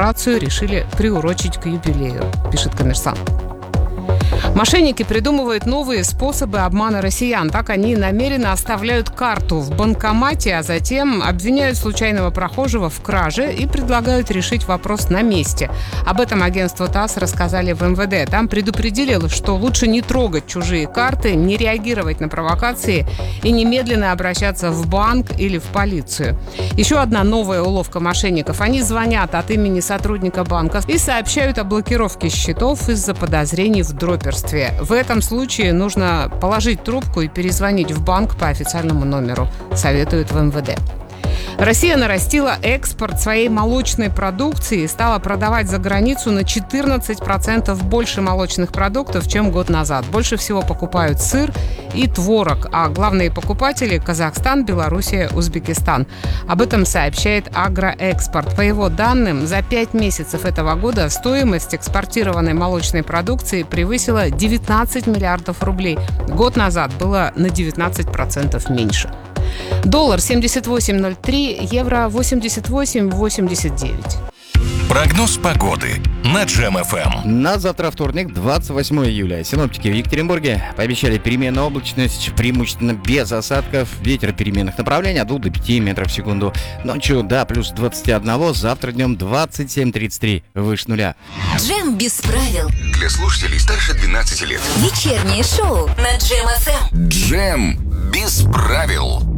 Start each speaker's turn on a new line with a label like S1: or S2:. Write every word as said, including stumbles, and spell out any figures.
S1: операцию решили приурочить к юбилею, пишет «Коммерсант». Мошенники придумывают новые способы обмана россиян. Так они намеренно оставляют карту в банкомате, а затем обвиняют случайного прохожего в краже и предлагают решить вопрос на месте. Об этом агентству ТАСС рассказали в эм вэ дэ. Там предупредили, что лучше не трогать чужие карты, не реагировать на провокации и немедленно обращаться в банк или в полицию. Еще одна новая уловка мошенников. Они звонят от имени сотрудника банка и сообщают о блокировке счетов из-за подозрений в дроперстве. В этом случае нужно положить трубку и перезвонить в банк по официальному номеру, советуют в эм вэ дэ. Россия нарастила экспорт своей молочной продукции и стала продавать за границу на четырнадцать процентов больше молочных продуктов, чем год назад. Больше всего покупают сыр и творог, а главные покупатели – Казахстан, Белоруссия, Узбекистан. Об этом сообщает «Агроэкспорт». По его данным, за пять месяцев этого года стоимость экспортированной молочной продукции превысила девятнадцать миллиардов рублей. Год назад было на девятнадцать процентов меньше. Доллар семьдесят восемь ноль три, евро восемьдесят восемь восемьдесят девять.
S2: Прогноз погоды на Джем эф эм.
S3: На завтра, вторник, двадцать восьмое июля. Синоптики в Екатеринбурге пообещали переменную облачность, преимущественно без осадков. Ветер переменных направлений от двух до пяти метров в секунду. Ночью до плюс двадцать один, завтра днем двадцать семь тридцать три, выше нуля.
S4: Джем без правил.
S2: Для слушателей старше двенадцати лет.
S4: Вечернее шоу на Джем эф эм.
S2: Джем без правил.